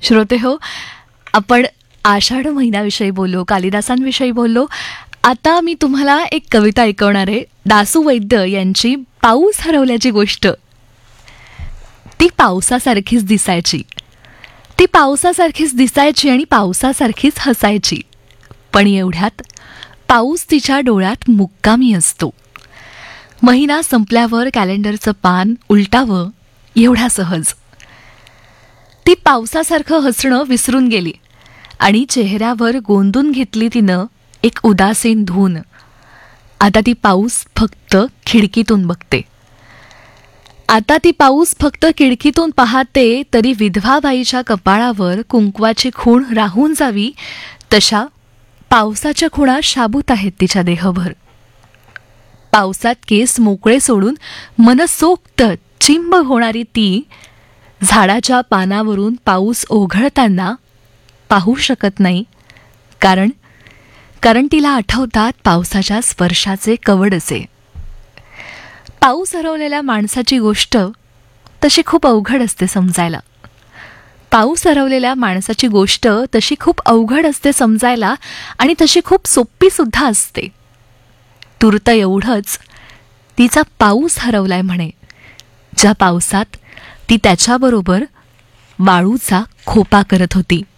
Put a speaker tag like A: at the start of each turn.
A: श्रोते हो, आपण आषाढ महिन्याविषयी बोललो, कालिदासांविषयी बोललो. आता मी तुम्हाला एक कविता ऐकवणार आहे. दासू वैद्य यांची पाऊस हरवल्याची गोष्ट. ती पावसासारखीच दिसायची. ती पावसासारखीच दिसायची आणि पावसासारखीच हसायची. पण एवढ्यात पाऊस तिच्या डोळ्यात मुक्कामी असतो. महिना संपल्यावर कॅलेंडरचं पान उलटावं एवढ्या सहज. ती पावसासारखं हसणं विसरून गेली आणि चेहऱ्यावर गोंदून घेतली तिनं एक उदासीन धून. आता ती पाऊस फक्त खिडकीतून बघते. आता ती पाऊस फक्त खिडकीतून पाहते, तरी विधवा बाईच्या कपाळावर कुंकवाची खूण राहून जावी तशा पावसाच्या खुणा शाबूत आहेत तिच्या देहभर. पावसात केस मोकळे सोडून मनसोक्त चिंब होणारी ती झाडाच्या पानावरून पाऊस ओघळताना पाहू शकत नाही, कारण तिला आठवतात पावसाच्या स्पर्शाचे कवडचे. पाऊस हरवलेल्या माणसाची गोष्ट तशी खूप अवघड असते समजायला. पाऊस हरवलेल्या माणसाची गोष्ट तशी खूप अवघड असते समजायला आणि तशी खूप सोपी सुद्धा असते. तूर्त एवढंच, तिचा पाऊस हरवलाय म्हणे, ज्या पावसात ती त्याच्याबरोबर वाळूचा खोपा करत होती.